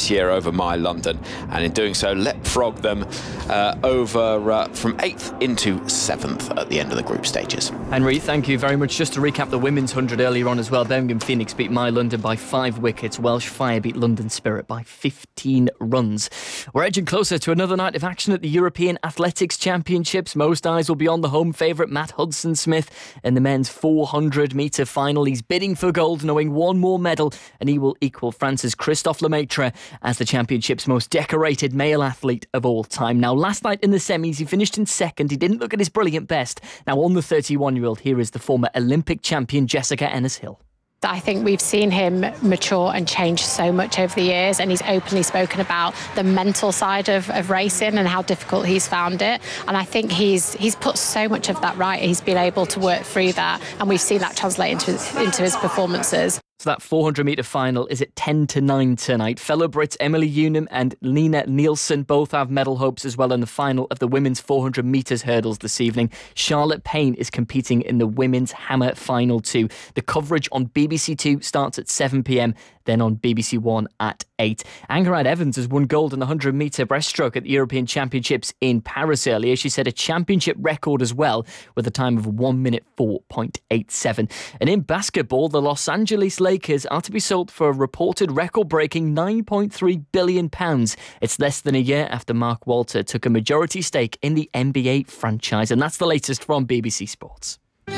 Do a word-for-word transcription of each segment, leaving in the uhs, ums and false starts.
this year over My London, and in doing so leapfrogged them uh, over uh, from eighth into seventh at the end of the group stages. Henry, thank you very much. Just to recap the women's one hundred earlier on as well, Birmingham Phoenix beat My London by five wickets. Welsh Fire beat London Spirit by fifteen runs. We're edging closer to another night of action at the European Athletics Championships. Most eyes will be on the home favourite Matt Hudson-Smith in the men's four hundred metre final. He's bidding for gold, knowing one more medal, and he will equal France's Christophe Lemaitre as the championship's most decorated male athlete of all time. Now, last night in the semis, he finished in second. He didn't look at his brilliant best. Now, on the thirty-one-year-old, here is the former Olympic champion Jessica Ennis-Hill. I think we've seen him mature and change so much over the years, and he's openly spoken about the mental side of, of racing and how difficult he's found it. And I think he's he's put so much of that right. He's been able to work through that, and we've seen that translate into his, into his performances. So that four hundred metre final is at ten to nine tonight. Fellow Brits Emily Unum and Lena Nielsen both have medal hopes as well in the final of the women's four hundred metres hurdles this evening. Charlotte Payne is competing in the women's hammer final too. The coverage on B B C Two starts at seven p.m, then on B B C One at eight. Angarad Evans has won gold in the one hundred metre breaststroke at the European Championships in Paris earlier. She set a championship record as well with a time of one minute four point eight seven. And in basketball, the Los Angeles Lakers are to be sold for a reported record-breaking nine point three billion pounds. It's less than a year after Mark Walter took a majority stake in the N B A franchise. And that's the latest from B B C Sports.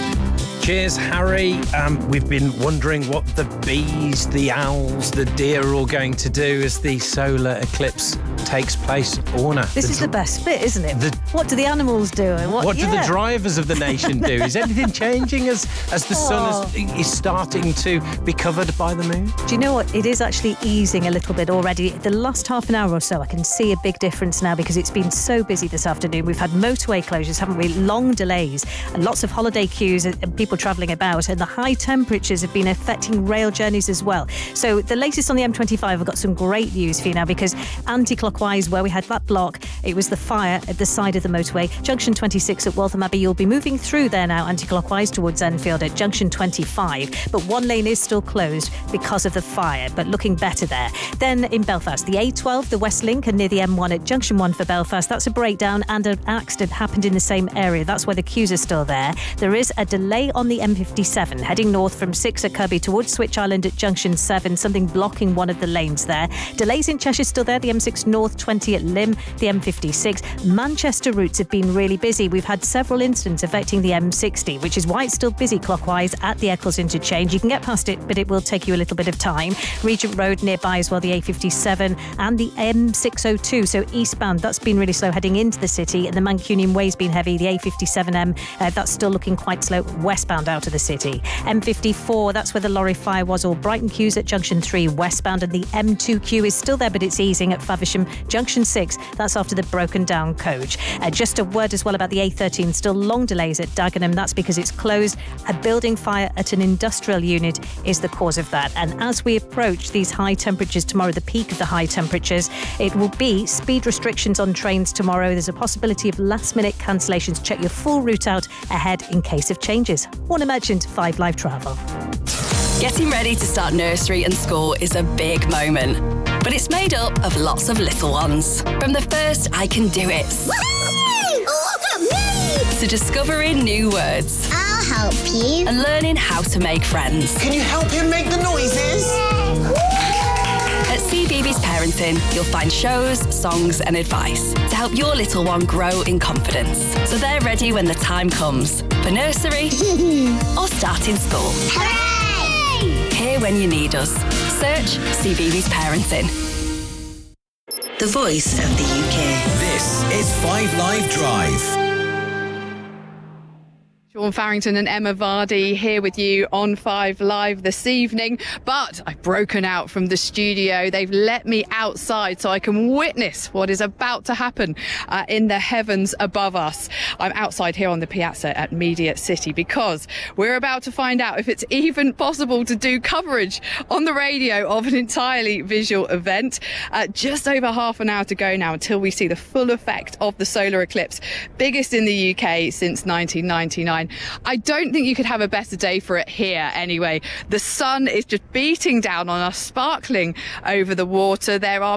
Cheers, Harry. Um, we've been wondering what the bees, the owls, the deer are all going to do as the solar eclipse takes place. Orna. This the is dr- the best bit, isn't it? The, what do the animals do? And what what yeah. do the drivers of the nation do? Is anything changing as, as the sun is, is starting to be covered by the moon? Do you know what? It is actually easing a little bit already. The last half an hour or so, I can see a big difference now because it's been so busy this afternoon. We've had motorway closures, haven't we? Long delays and lots of holiday queues and people travelling about, and the high temperatures have been affecting rail journeys as well. So the latest on the M twenty-five, I've got some great news for you now, because anti-clockwise where we had that block, it was the fire at the side of the motorway. Junction twenty-six at Waltham Abbey, you'll be moving through there now anti-clockwise towards Enfield at junction twenty-five, but one lane is still closed because of the fire, but looking better there. Then in Belfast, the A twelve, the West Link, and near the M one at junction one for Belfast, that's a breakdown, and an accident happened in the same area. That's why the queues are still there. There is a delay on the M fifty-seven heading north from six at Kirby towards Switch Island at junction seven, something blocking one of the lanes there. Delays in Cheshire still there, the M six north, twenty at Lymm, the M fifty-six. Manchester routes have been really busy. We've had several incidents affecting the M sixty, which is why it's still busy clockwise at the Eccles interchange. You can get past it, but it will take you a little bit of time. Regent Road nearby as well, the A fifty-seven and the M six oh two, so eastbound, that's been really slow heading into the city, and the Mancunian Way's been heavy. The A fifty-seven M, uh, that's still looking quite slow westbound out of the city. M fifty-four, that's where the lorry fire was, or Brighton queues at junction three westbound, and the M two queue is still there, but it's easing at Faversham junction six. That's after the broken down coach. Uh, just a word as well about the A thirteen, still long delays at Dagenham. That's because it's closed. A building fire at an industrial unit is the cause of that. And as we approach these high temperatures tomorrow, the peak of the high temperatures, it will be speed restrictions on trains tomorrow. There's a possibility of last minute cancellations. Check your full route out ahead in case of changes. Warner Merchant, five Live Travel. Getting ready to start nursery and school is a big moment, but it's made up of lots of little ones. From the first I can do it, Look at me! to discovering new words I'll help you. and learning how to make friends. Can you help him make the noises? At C B B S Parenting, you'll find shows, songs and advice to help your little one grow in confidence, so they're ready when the time comes for nursery or starting school. Hooray! Here when you need us. Search C B B S Parenting. The voice of the U K. This is Five Live Drive. Sean Farrington and Emma Vardy here with you on Five Live this evening. But I've broken out from the studio. They've let me outside so I can witness what is about to happen uh, in the heavens above us. I'm outside here on the piazza at Media City because we're about to find out if it's even possible to do coverage on the radio of an entirely visual event. Uh, just over half an hour to go now until we see the full effect of the solar eclipse, biggest in the U K since nineteen ninety-nine. I don't think you could have a better day for it here anyway. The sun is just beating down on us, sparkling over the water. There are